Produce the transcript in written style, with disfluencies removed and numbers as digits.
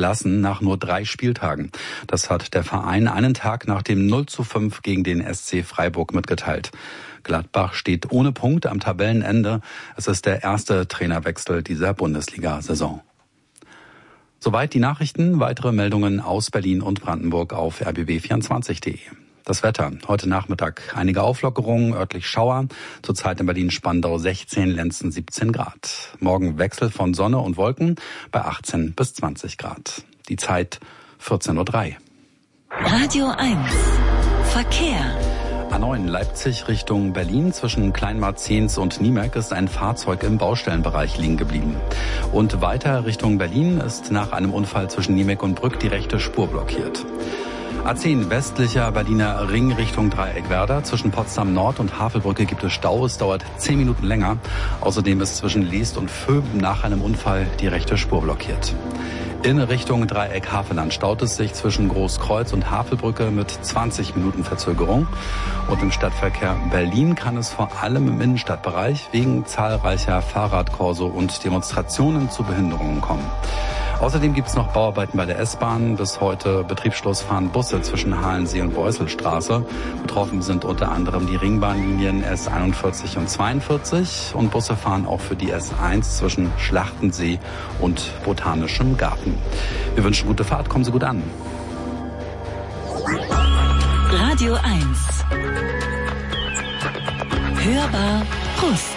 entlassen nach nur 3 Spieltagen. Das hat der Verein einen Tag nach dem 0:5 gegen den SC Freiburg mitgeteilt. Gladbach steht ohne Punkt am Tabellenende. Es ist der erste Trainerwechsel dieser Bundesliga-Saison. Soweit die Nachrichten. Weitere Meldungen aus Berlin und Brandenburg auf rbb24.de. Das Wetter. Heute Nachmittag einige Auflockerungen, örtlich Schauer. Zurzeit in Berlin-Spandau 16, Lenzen 17 Grad. Morgen Wechsel von Sonne und Wolken bei 18 bis 20 Grad. Die Zeit 14:03 Uhr. Radio 1. Verkehr. A9 Leipzig Richtung Berlin zwischen Kleinmarzens und Niemek ist ein Fahrzeug im Baustellenbereich liegen geblieben. Und weiter Richtung Berlin ist nach einem Unfall zwischen Niemek und Brück die rechte Spur blockiert. A10 westlicher Berliner Ring Richtung Dreieckwerder. Zwischen Potsdam Nord und Havelbrücke gibt es Stau. Es dauert 10 Minuten länger. Außerdem ist zwischen Leest und Vöben nach einem Unfall die rechte Spur blockiert. In Richtung Dreieck Havelland staut es sich zwischen Großkreuz und Havelbrücke mit 20 Minuten Verzögerung. Und im Stadtverkehr Berlin kann es vor allem im Innenstadtbereich wegen zahlreicher Fahrradkorso und Demonstrationen zu Behinderungen kommen. Außerdem gibt es noch Bauarbeiten bei der S-Bahn. Bis heute Betriebsschluss fahren Busse zwischen Halensee und Beuselstraße. Betroffen sind unter anderem die Ringbahnlinien S41 und 42. Und Busse fahren auch für die S1 zwischen Schlachtensee und Botanischem Garten. Wir wünschen gute Fahrt, kommen Sie gut an. Radio 1. Hörbar Brust.